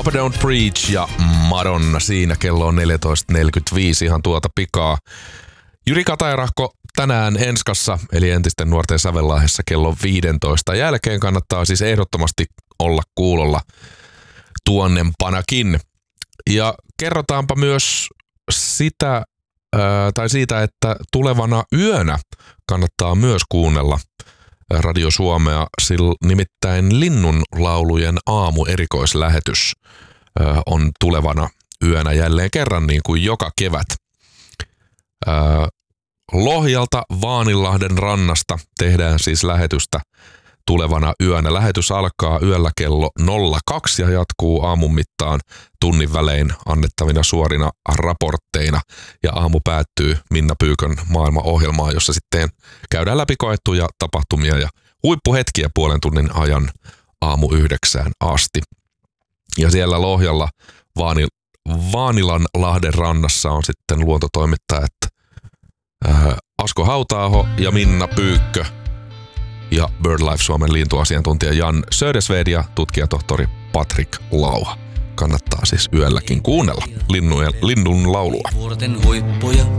Papa Don't Preach ja Madonna siinä. Kello on 14.45 ihan tuota pikaa. Jyri Katajarahko tänään Enskassa, eli entisten nuorten Sävelahdessa kello 15 jälkeen. Kannattaa siis ehdottomasti olla kuulolla tuonnempanakin. Ja kerrotaanpa myös siitä, että tulevana yönä kannattaa myös kuunnella Radio Suomea, nimittäin Linnunlaulujen aamu-erikoislähetys on tulevana yönä jälleen kerran niin kuin joka kevät. Lohjalta Vaanilahden rannasta tehdään siis lähetystä tulevana yönä. Lähetys alkaa yöllä kello 02 ja jatkuu aamun mittaan tunnin välein annettavina suorina raportteina. Ja aamu päättyy Minna Pyykön maailmaohjelmaan, jossa sitten käydään läpi koettuja tapahtumia ja huippuhetkiä puolen tunnin ajan aamu 9 asti. Ja siellä Lohjalla Vaanilanlahden rannassa on sitten luontotoimittajat Asko Hauta-aho ja Minna Pyykkö ja BirdLife Suomen lintuasiantuntija Jan Södersved ja tutkijatohtori Patrik Lauha. Kannattaa siis yölläkin kuunnella linnun laulua.